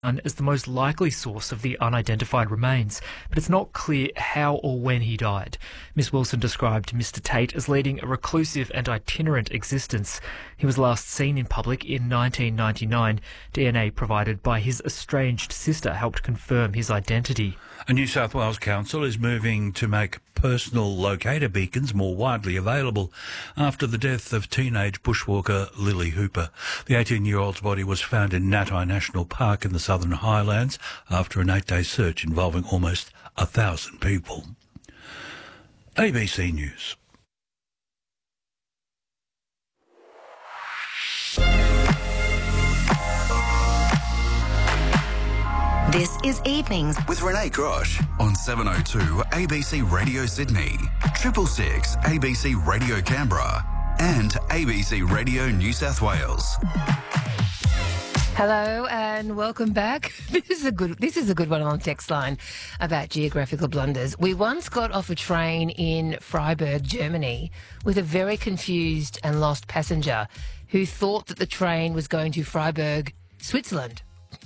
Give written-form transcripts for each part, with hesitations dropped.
as the most likely source of the unidentified remains, but it's not clear how or when he died. Miss Wilson described Mr. Tate as leading a reclusive and itinerant existence. He was last seen in public in 1999. DNA provided by his estranged sister helped confirm his identity. A New South Wales council is moving to make personal locator beacons more widely available after the death of teenage bushwalker Lily Hooper. The 18-year-old's body was found in Natai National Park in the Southern Highlands after an 8-day search involving almost 1,000 people. ABC News. This is Evenings with Renee Grosh on 702 ABC Radio Sydney, 666 ABC Radio Canberra and ABC Radio New South Wales. Hello and welcome back. This is a good one on the text line about geographical blunders. We once got off a train in Freiburg, Germany, with a very confused and lost passenger who thought that the train was going to Freiburg, Switzerland.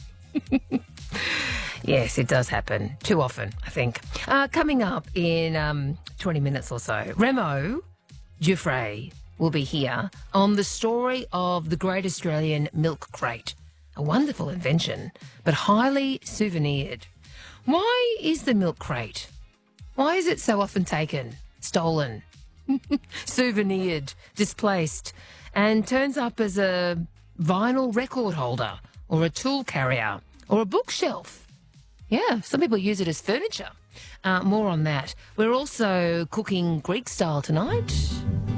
Yes, it does happen. Too often, I think. Coming up in 20 minutes or so, Remo Giuffre will be here on the story of the Great Australian Milk Crate. A wonderful invention, but highly souvenired. Why is the milk crate? Why is it so often taken, stolen, souvenired, displaced, and turns up as a vinyl record holder or a tool carrier or a bookshelf? Yeah, some people use it as furniture. More on that. We're also cooking Greek style tonight.